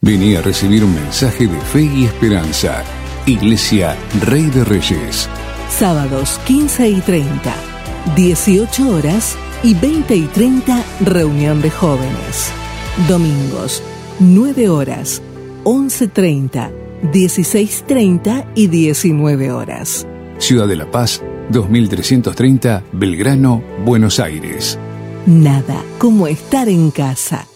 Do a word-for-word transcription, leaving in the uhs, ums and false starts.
Vení a recibir un mensaje de fe y esperanza. Iglesia Rey de Reyes. Sábados quince y treinta, dieciocho horas y veinte y treinta, reunión de jóvenes. Domingos, nueve horas, once treinta, dieciséis treinta y diecinueve horas. Ciudad de La Paz, dos mil trescientos treinta, Belgrano, Buenos Aires. Nada como estar en casa.